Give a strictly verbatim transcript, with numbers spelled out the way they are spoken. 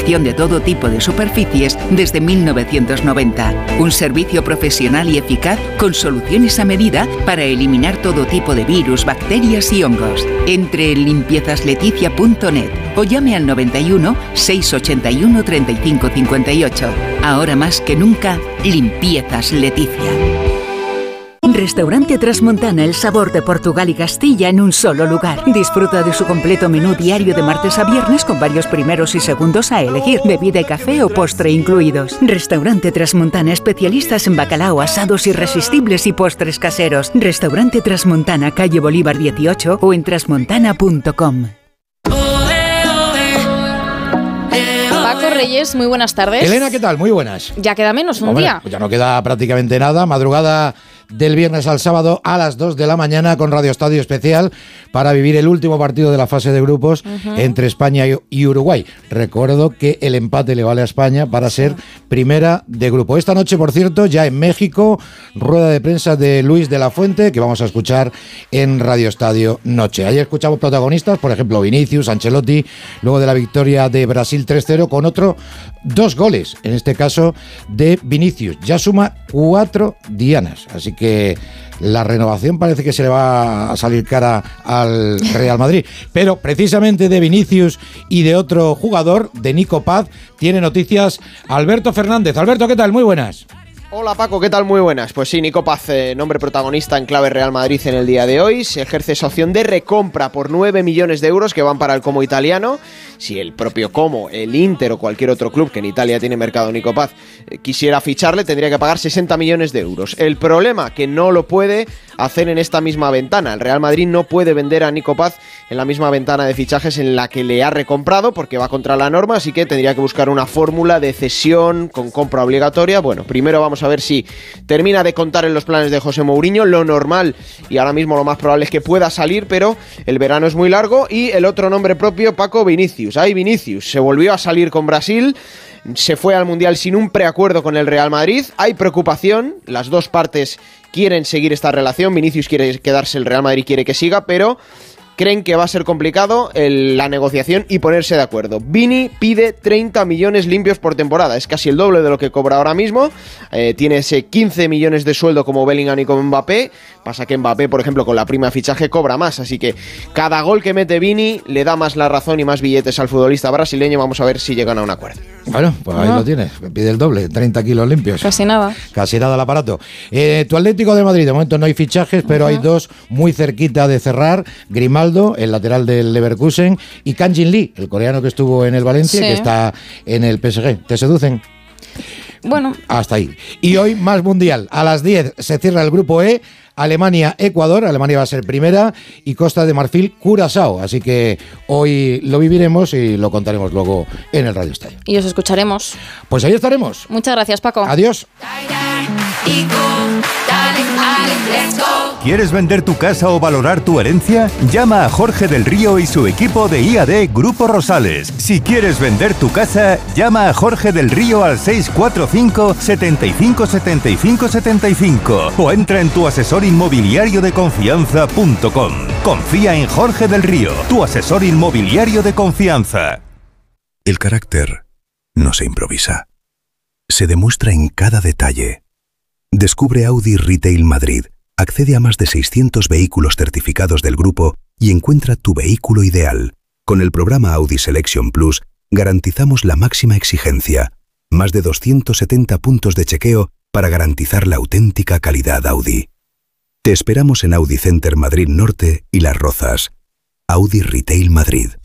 desinfección de todo tipo de superficies desde mil novecientos noventa. Un servicio profesional y eficaz con soluciones a medida para eliminar todo tipo de virus, bacterias y hongos. Entre en limpiezas leticia punto net o llame al noventa y uno, seiscientos ochenta y uno, treinta y cinco cincuenta y ocho. Ahora más que nunca, Limpiezas Leticia. Restaurante Trasmontana, el sabor de Portugal y Castilla en un solo lugar. Disfruta de su completo menú diario de martes a viernes con varios primeros y segundos a elegir, bebida y café o postre incluidos. Restaurante Trasmontana, especialistas en bacalao, asados irresistibles y postres caseros. Restaurante Trasmontana, calle Bolívar dieciocho o en trasmontana punto com. Paco Reyes, muy buenas tardes. Elena, ¿qué tal? Muy buenas. Ya queda menos un Hombre, día. Ya no queda prácticamente nada. Madrugada del viernes al sábado a las dos de la mañana con Radio Estadio Especial para vivir el último partido de la fase de grupos uh-huh. entre España y Uruguay. Recuerdo que el empate le vale a España para ser sí. primera de grupo. Esta noche, por cierto, ya en México, rueda de prensa de Luis de la Fuente que vamos a escuchar en Radio Estadio Noche. Ayer escuchamos protagonistas, por ejemplo, Vinicius, Ancelotti, luego de la victoria de Brasil tres cero con otro dos goles, en este caso de Vinicius. Ya suma cuatro dianas, así que la renovación parece que se le va a salir cara al Real Madrid. Pero precisamente de Vinicius y de otro jugador, de Nico Paz, tiene noticias Alberto Fernández. Alberto, ¿qué tal? Muy buenas. Hola Paco, ¿qué tal? Muy buenas. Pues sí, Nico Paz, eh, nombre protagonista en clave Real Madrid en el día de hoy. Se ejerce esa opción de recompra por nueve millones de euros que van para el Como italiano. Si el propio Como, el Inter o cualquier otro club que en Italia tiene mercado Nico Paz eh, quisiera ficharle, tendría que pagar sesenta millones de euros. El problema, que no lo puede hacer en esta misma ventana. El Real Madrid no puede vender a Nico Paz en la misma ventana de fichajes en la que le ha recomprado porque va contra la norma, así que tendría que buscar una fórmula de cesión con compra obligatoria. Bueno, primero vamos a ver si termina de contar en los planes de José Mourinho. Lo normal y ahora mismo lo más probable es que pueda salir, pero el verano es muy largo. Y el otro nombre propio, Paco, Vinicius. Ahí Vinicius se volvió a salir con Brasil, se fue al Mundial sin un preacuerdo con el Real Madrid. Hay preocupación, las dos partes quieren seguir esta relación. Vinicius quiere quedarse, el Real Madrid quiere que siga, pero creen que va a ser complicado el, la negociación y ponerse de acuerdo. Vini pide treinta millones limpios por temporada, es casi el doble de lo que cobra ahora mismo. Eh, tiene ese quince millones de sueldo como Bellingham y como Mbappé. Pasa que Mbappé, por ejemplo, con la prima de fichaje cobra más, así que cada gol que mete Vini le da más la razón y más billetes al futbolista brasileño. Vamos a ver si llegan a un acuerdo. Bueno, pues ahí uh-huh. lo tienes, pide el doble, treinta kilos limpios. Casi nada. Casi nada el aparato. Eh, tu Atlético de Madrid, de momento no hay fichajes, pero uh-huh. hay dos muy cerquita de cerrar. Grimaldo, el lateral del Leverkusen, y Kang Jin Lee, el coreano que estuvo en el Valencia, sí. que está en el P S G. ¿Te seducen? Bueno. Hasta ahí. Y hoy más mundial. A las diez se cierra el grupo E. Alemania-Ecuador, Alemania va a ser primera, y Costa de Marfil, Curazao. Así que hoy lo viviremos y lo contaremos luego en el Radio Estadio. Y os escucharemos. Pues ahí estaremos. Muchas gracias, Paco. Adiós. ¿Quieres vender tu casa o valorar tu herencia? Llama a Jorge del Río y su equipo de I A D Grupo Rosales. Si quieres vender tu casa, llama a Jorge del Río al seis cuatro cinco, setenta y cinco, setenta y cinco, setenta y cinco o entra en tu asesor inmobiliario de confianza punto com. Confía en Jorge del Río, tu asesor inmobiliario de confianza. El carácter no se improvisa. Se demuestra en cada detalle. Descubre Audi Retail Madrid. Accede a más de seiscientos vehículos certificados del grupo y encuentra tu vehículo ideal. Con el programa Audi Selection Plus garantizamos la máxima exigencia. Más de doscientos setenta puntos de chequeo para garantizar la auténtica calidad Audi. Te esperamos en Audi Center Madrid Norte y Las Rozas. Audi Retail Madrid.